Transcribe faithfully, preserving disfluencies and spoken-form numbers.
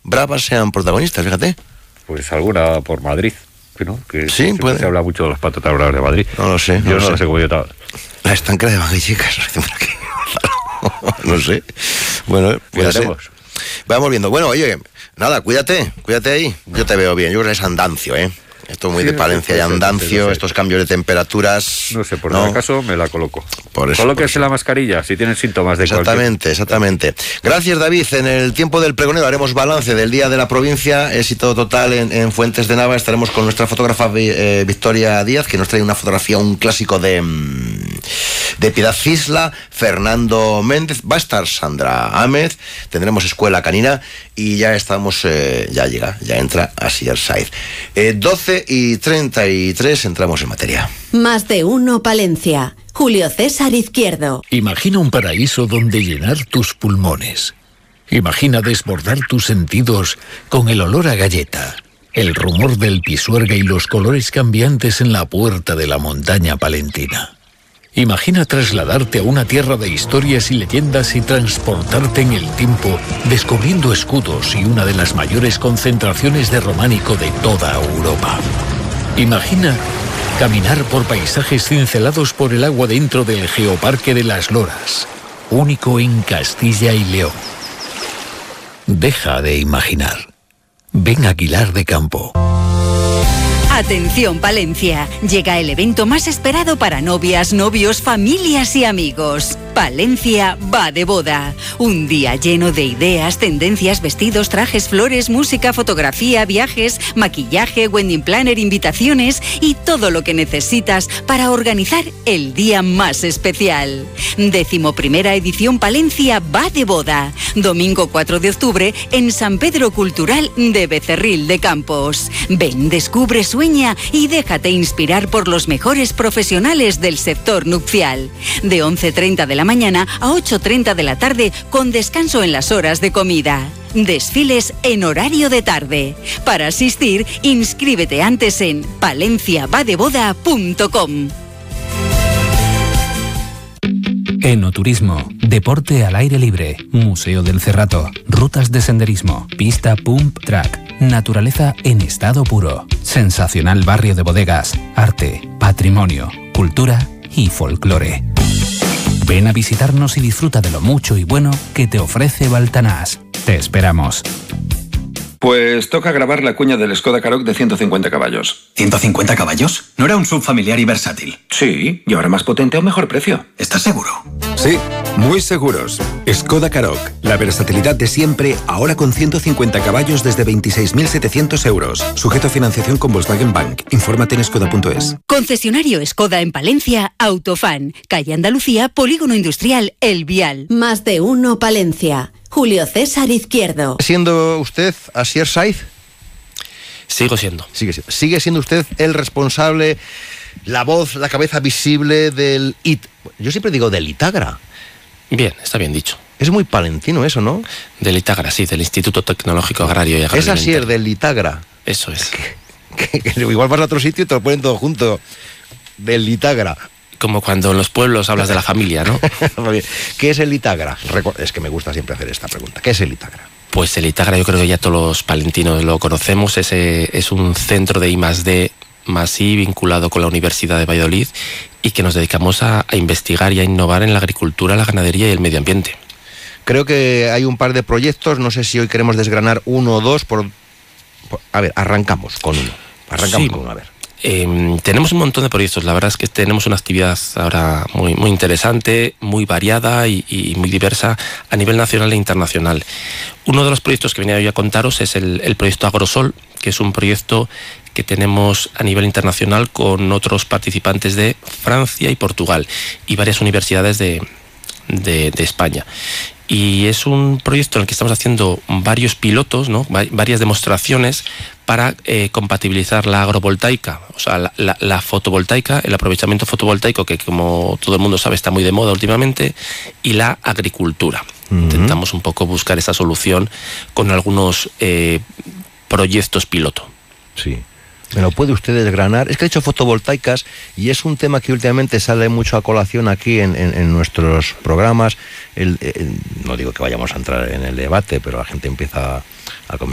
bravas sean protagonistas, fíjate. Pues alguna por Madrid, ¿no? Que sí, puede. Se habla mucho de las patatas bravas de Madrid. No lo sé. No Yo lo no sé. las he comido tal. La estanquera de Vallecas, no sé. Bueno, puede ser. Vamos viendo. Bueno, oye, nada, cuídate, cuídate ahí. Yo te veo bien. Yo creo que es Andancio, ¿eh? Esto muy sí, de Palencia y Andancio, no sé. Estos cambios de temperaturas. No sé, por ¿no? si acaso me la coloco. Por eso, Colóquese por la mascarilla si tienen síntomas de Exactamente, cualquier... exactamente. Gracias, David. En el tiempo del pregonero haremos balance del Día de la Provincia, éxito total en, en Fuentes de Nava. Estaremos con nuestra fotógrafa eh, Victoria Díaz, que nos trae una fotografía, un clásico de, de Piedad Cisla, Fernando Méndez. Va a estar Sandra Ahmed, tendremos Escuela Canina y ya estamos, eh, ya llega, ya entra Asier Saiz. Eh, doce y treinta y tres entramos en materia. Más de uno Palencia. Julio César Izquierdo. Imagina un paraíso donde llenar tus pulmones. Imagina desbordar tus sentidos con el olor a galleta, el rumor del pisuerga y los colores cambiantes en la puerta de la montaña palentina. Imagina trasladarte a una tierra de historias y leyendas y transportarte en el tiempo, descubriendo escudos y una de las mayores concentraciones de románico de toda Europa. Imagina caminar por paisajes cincelados por el agua dentro del Geoparque de las Loras, único en Castilla y León. Deja de imaginar. Ven a Aguilar de Campo. Atención Palencia, llega el evento más esperado para novias, novios, familias y amigos. Palencia va de boda. Un día lleno de ideas, tendencias, vestidos, trajes, flores, música, fotografía, viajes, maquillaje, wedding planner, invitaciones y todo lo que necesitas para organizar el día más especial. Décimo primera edición Palencia va de boda. Domingo cuatro de octubre en San Pedro Cultural de Becerril de Campos. Ven, descubre, sueña y déjate inspirar por los mejores profesionales del sector nupcial. De once treinta de la mañana a ocho treinta de la tarde con descanso en las horas de comida. Desfiles en horario de tarde. Para asistir, inscríbete antes en palencia va de boda punto com. Enoturismo, deporte al aire libre, Museo del Cerrato, rutas de senderismo, pista pump track, naturaleza en estado puro, sensacional barrio de bodegas, arte, patrimonio, cultura y folclore. Ven a visitarnos y disfruta de lo mucho y bueno que te ofrece Baltanás. Te esperamos. Pues toca grabar la cuña del Skoda Karoq de ciento cincuenta caballos. ¿ciento cincuenta caballos? ¿No era un sub familiar y versátil? Sí, y ahora más potente a un mejor precio. ¿Estás seguro? Sí, muy seguros. Skoda Karoq, la versatilidad de siempre, ahora con ciento cincuenta caballos desde veintiséis mil setecientos euros. Sujeto a financiación con Volkswagen Bank. Infórmate en skoda punto es. Concesionario Skoda en Palencia, Autofan. Calle Andalucía, Polígono Industrial El Vial. Más de uno Palencia. Julio César Izquierdo. ¿Siendo usted Asier Saiz? Sigo siendo. Sigue, sigue siendo usted el responsable, la voz, la cabeza visible del I T... Yo siempre digo del Itagra. Bien, está bien dicho. Es muy palentino eso, ¿no? Del Itagra, sí, del Instituto Tecnológico Agrario y Agroalimentario. Es Asier del Itagra. Eso es. Que, que, que igual vas a otro sitio y te lo ponen todo junto. Del Itagra. Como cuando en los pueblos hablas de la familia, ¿no? ¿Qué es el Itagra? Es que me gusta siempre hacer esta pregunta. ¿Qué es el Itagra? Pues el Itagra, yo creo que ya todos los palentinos lo conocemos. Es, es un centro de I más D más I vinculado con la Universidad de Valladolid y que nos dedicamos a, a investigar y a innovar en la agricultura, la ganadería y el medio ambiente. Creo que hay un par de proyectos. No sé si hoy queremos desgranar uno o dos. Por... por... A ver, arrancamos con uno. Arrancamos sí. con uno, a ver. Eh, tenemos un montón de proyectos, la verdad es que tenemos una actividad ahora muy, muy interesante, muy variada y, y muy diversa a nivel nacional e internacional. Uno de los proyectos que venía hoy a contaros es el, el proyecto Agrosol, que es un proyecto que tenemos a nivel internacional con otros participantes de Francia y Portugal y varias universidades de, de, de España. Y es un proyecto en el que estamos haciendo varios pilotos, ¿no? Varias demostraciones para eh, compatibilizar la agrovoltaica, o sea, la, la, la fotovoltaica, el aprovechamiento fotovoltaico, que como todo el mundo sabe está muy de moda últimamente, y la agricultura. Uh-huh. Intentamos un poco buscar esa solución con algunos eh, proyectos piloto. Sí. ¿Me lo puede usted desgranar? Es que he hecho fotovoltaicas y es un tema que últimamente sale mucho a colación aquí en, en, en nuestros programas. El, el, no digo que vayamos a entrar en el debate, pero la gente empieza a